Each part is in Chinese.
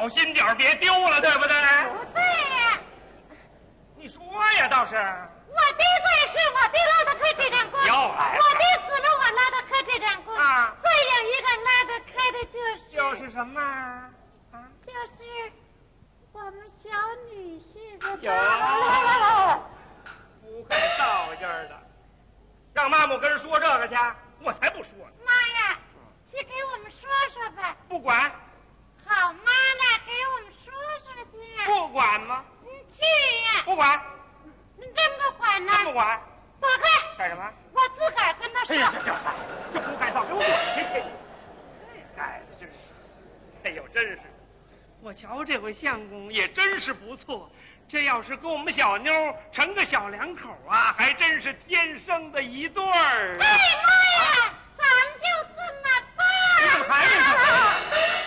小心点别丢了，对不对？ 不对呀。 你说呀，倒是。 我的罪是我的拉得开这张弓， 又来了我的死了我拉得开这张弓啊。 再有一个拉得开的就是什么啊？ 就是我们小女婿的。 有。不会道劲儿的，让妈妈跟人说这个去，我才不说呢。 妈呀，去给我们说说吧。 不管。 好妈呢，给我们说说去。 不管吗？ 你去呀。 不管。 你真不管呢？ 真不管。 走开。 干什么？ 我自个儿跟他说。 哎呀，这不该造，给我滚！这孩子真是，哎呦，真是，我瞧这回相公也真是不错。这要是跟我们小妞成个小两口啊，还真是天生的一对儿。 哎妈呀，咱们就这么办。 你怎么还是说？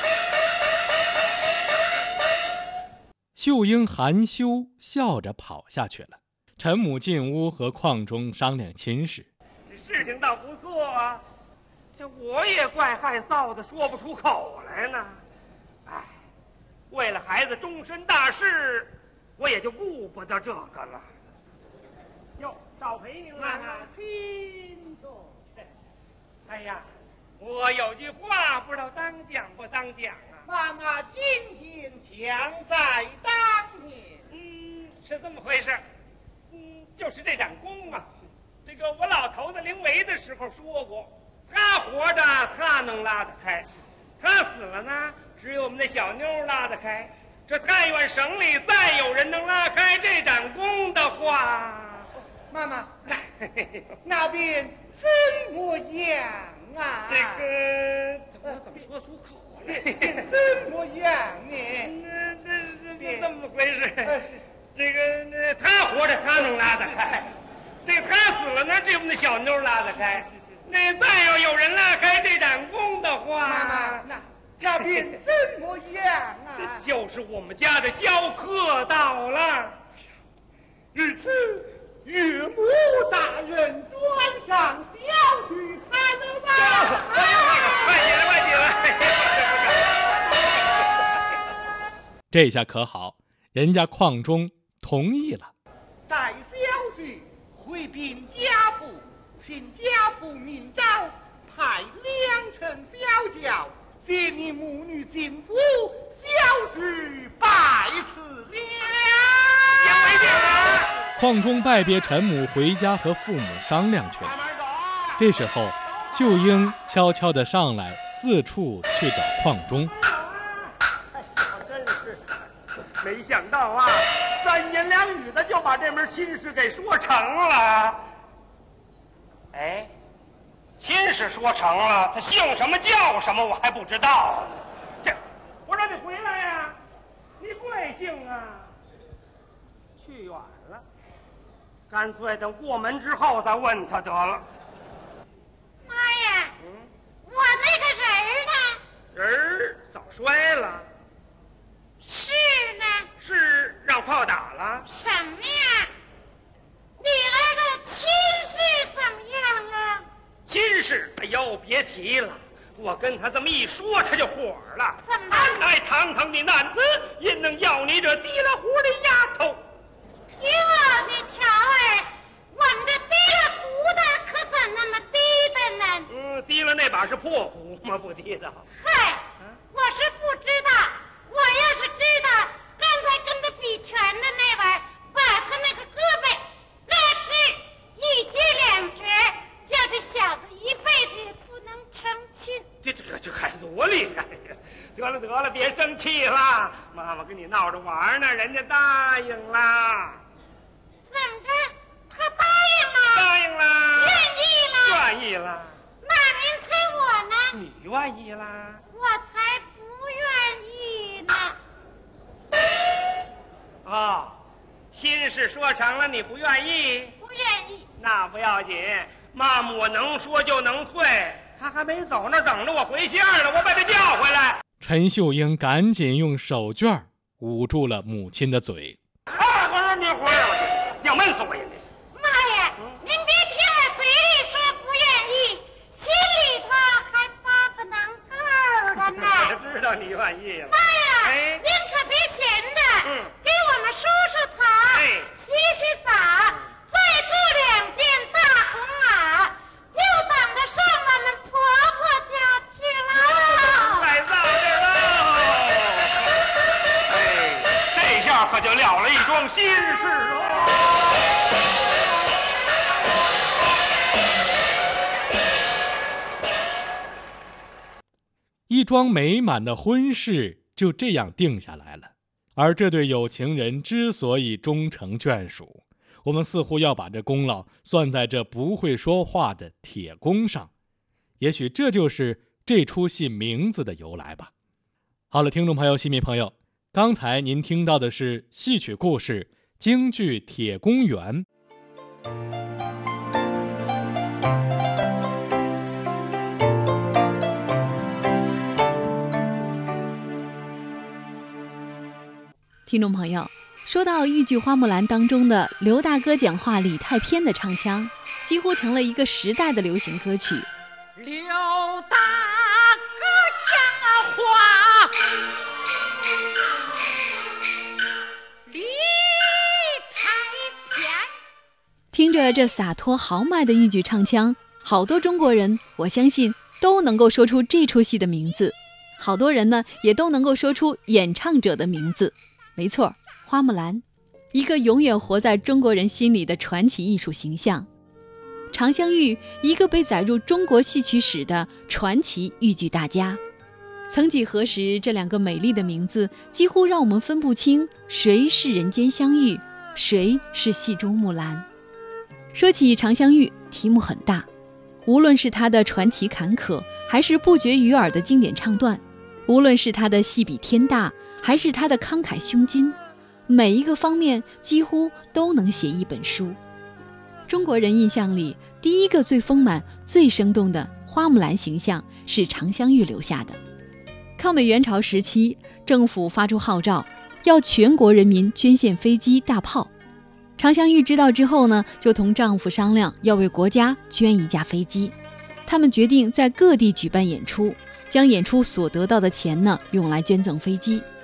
秀英含羞笑着跑下去了。陈母进屋和邝忠商量亲事。 这事情倒不错啊，这我也怪害臊的，说不出口来呢。哎，为了孩子终身大事，我也就顾不得这个了。哟，少陪您了。 请坐。 哎呀，我有句话不知道当讲不当讲啊。 妈妈今天强在当面。 是这么回事。就是这展弓啊，这个我老头子临危的时候说过，他活着他能拉得开，他死了呢，只有我们那小妞拉得开。这但愿省里再有人能拉开这展弓的话， 妈妈，那边怎么样啊？ 这个我怎么说出口来？ 怎么样呢？ 这么回事。这个他活着他能拉得开，这个他死了呢，只有我们那小妞拉得开。那再要有人拉开这展弓的话， 妈妈，那边怎么样啊？ 就是我们家的教课到了。 日此岳母大人端上小婿才能吧。 快起来，快起来！ 这下可好，人家邝忠同意了。 待小婿回禀家父，请家父明诏，派2乘小轿接你母女进府，小婿拜辞了。 邝忠拜别陈母，回家和父母商量去了。这时候，秀英悄悄地上来，四处去找邝忠。 真是没想到啊，3言2语的就把这门亲事给说成了。哎，亲事说成了，他姓什么叫什么我还不知道。这，我让你回来呀，你贵姓啊？去远了，干脆等过门之后再问他得了。 妈呀，我那个人呢？ 人早摔了。 是呢？ 是让炮打了？ 什么呀？你儿的亲事怎么样啊？ 亲事，哎呦，别提了，我跟他这么一说，他就火了。 怎么？ 俺乃堂堂的男子，因能要你这提了壶的丫头？ 听我的条儿，我们这提了壶的可怎那么低的呢？ 提了那把是破壶吗？不提的。 嗨，我是不知道。我要是知道，刚才跟他比拳的那玩意儿，把他那个胳膊拉直一截2折，叫这小子一辈子也不能成亲。 这还多厉害呀！得了，别生气了，妈妈跟你闹着玩呢，人家答应了。 怎么着？他答应了？ 答应了。 愿意了？ 愿意了。 那您猜我呢？ 你愿意啦？ 我才不愿意呢。 亲事说成了，你不愿意？ 不愿意。 那不要紧，妈妈我能说就能退。他还没走那等着我回信呢，我把他叫回来。 陈秀英赶紧用手绢捂住了母亲的嘴。 我说你回来，要闷死我也得。 妈呀，您别听我嘴里说不愿意，心里头还发个能够的呢。 我知道你愿意了。 妈呀，您一桩美满的婚事就这样定下来了。而这对有情人之所以终成眷属，我们似乎要把这功劳算在这不会说话的铁公上。也许这就是这出戏名字的由来吧。好了，听众朋友、戏迷朋友，刚才您听到的是戏曲故事京剧《铁公园》。 听众朋友，说到豫剧《花木兰》当中的刘大哥讲话李太偏的唱腔，几乎成了一个时代的流行歌曲。 刘大哥讲话李太偏， 听着这洒脱豪迈的豫剧唱腔，好多中国人我相信都能够说出这出戏的名字，好多人呢也都能够说出演唱者的名字。没错，花木兰，一个永远活在中国人心里的传奇艺术形象；常香玉，一个被载入中国戏曲史的传奇豫剧大家。曾几何时，这两个美丽的名字几乎让我们分不清谁是人间香玉，谁是戏中木兰。说起常香玉，题目很大，无论是她的传奇坎坷，还是不绝于耳的经典唱段，无论是她的戏比天大，还是他的慷慨胸襟，每一个方面几乎都能写一本书。中国人印象里，第一个最丰满、最生动的花木兰形象是常香玉留下的。抗美援朝时期，政府发出号召，要全国人民捐献飞机、大炮。常香玉知道之后呢，就同丈夫商量要为国家捐一架飞机。他们决定在各地举办演出，将演出所得到的钱呢，用来捐赠飞机。